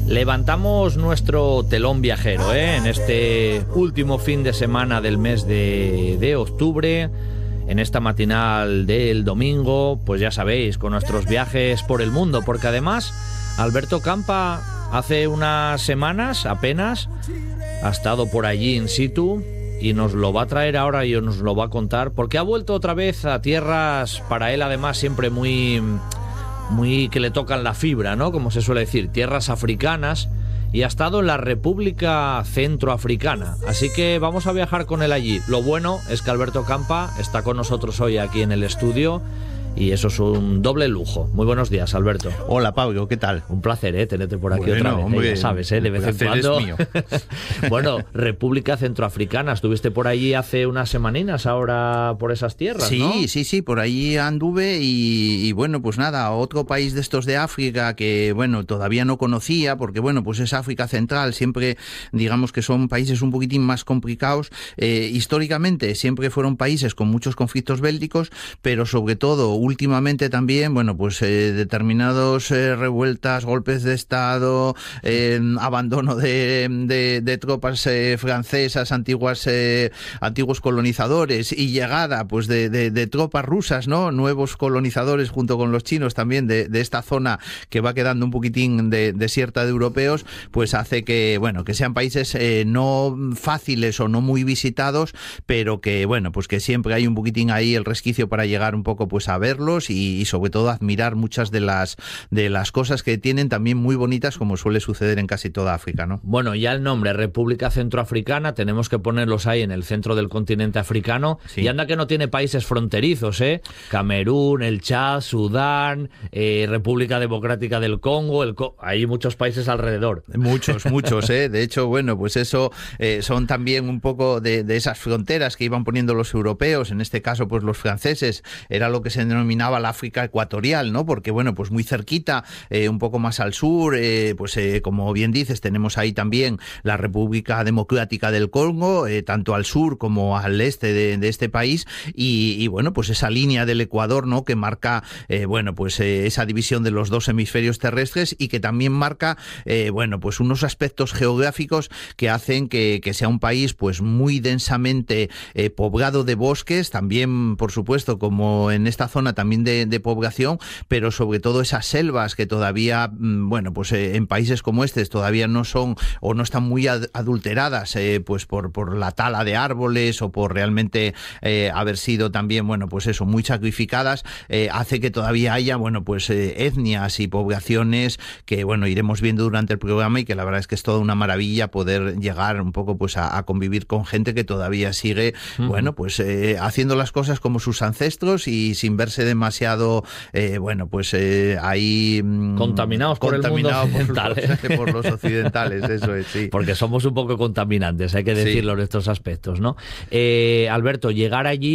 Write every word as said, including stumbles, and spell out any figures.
Levantamos nuestro telón viajero, ¿eh? En este último fin de semana del mes de, de octubre, en esta matinal del domingo, pues ya sabéis, con nuestros viajes por el mundo, porque además Alberto Campa hace unas semanas apenas ha estado por allí in situ y nos lo va a traer ahora y nos lo va a contar, porque ha vuelto otra vez a tierras, para él además siempre muy... muy que le tocan la fibra, ¿no? Como se suele decir, tierras africanas, y ha estado en la República Centroafricana. Así que vamos a viajar con él allí. Lo bueno es que Alberto Campa está con nosotros hoy aquí en el estudio, y eso es un doble lujo. Muy buenos días, Alberto. Hola, Pablo, ¿qué tal? Un placer, ¿eh? Tenerte por aquí bueno, otra vez, hombre, ¿eh? Ya sabes, ¿eh? De vez en cuando. Es mío. Bueno, República Centroafricana, estuviste por allí hace unas semaninas, ahora por esas tierras, sí, ¿no? Sí, sí, sí, por allí anduve y, y bueno, pues nada, otro país de estos de África que, bueno, todavía no conocía, porque bueno, pues es África Central, siempre digamos que son países un poquitín más complicados. Eh, históricamente siempre fueron países con muchos conflictos bélicos, pero sobre todo últimamente también, bueno, pues eh, determinados eh, revueltas, golpes de Estado, eh, abandono de, de, de tropas eh, francesas, antiguas eh, antiguos colonizadores, y llegada pues de, de, de tropas rusas, ¿no? Nuevos colonizadores junto con los chinos también de, de esta zona que va quedando un poquitín de, desierta de europeos, pues hace que, bueno, que sean países eh, no fáciles o no muy visitados, pero que, bueno, pues que siempre hay un poquitín ahí el resquicio para llegar un poco pues a verlos y, y sobre todo admirar muchas de las de las cosas que tienen también muy bonitas, como suele suceder en casi toda África, ¿no? Bueno, ya el nombre República Centroafricana tenemos que ponerlos ahí en el centro del continente africano, sí. Y anda que no tiene países fronterizos, ¿eh? Camerún, el Chad, Sudán, eh, República Democrática del Congo, el Co- hay muchos países alrededor. Muchos, muchos, ¿eh? De hecho, bueno, pues eso eh, son también un poco de, de esas fronteras que iban poniendo los europeos, en este caso pues los franceses, era lo que se denominaba la África ecuatorial, ¿no? Porque bueno, pues muy cerquita, eh, un poco más al sur, eh, pues eh, como bien dices, tenemos ahí también la República Democrática del Congo, eh, tanto al sur como al este de, de este país, y, y bueno, pues esa línea del Ecuador, ¿no? Que marca, eh, bueno, pues eh, esa división de los dos hemisferios terrestres, y que también marca, eh, bueno, pues unos aspectos geográficos que hacen que, que sea un país pues muy densamente eh, poblado de bosques, también por supuesto como en esta zona también de, de población, pero sobre todo esas selvas que todavía, bueno, pues eh, en países como este todavía no son o no están muy ad- adulteradas eh, pues por, por la tala de árboles o por realmente eh, haber sido también, bueno, pues eso, muy sacrificadas, eh, hace que todavía haya, bueno, pues eh, etnias y poblaciones que, bueno, iremos viendo durante el programa, y que la verdad es que es toda una maravilla poder llegar un poco pues a, a convivir con gente que todavía sigue, uh-huh. bueno, pues eh, haciendo las cosas como sus ancestros y sin verse demasiado, eh, bueno, pues eh, ahí... Contaminados por contaminado el mundo occidental. Por, por los occidentales, eso es, sí. Porque somos un poco contaminantes, hay que decirlo, sí. En estos aspectos, ¿no? Eh, Alberto, llegar allí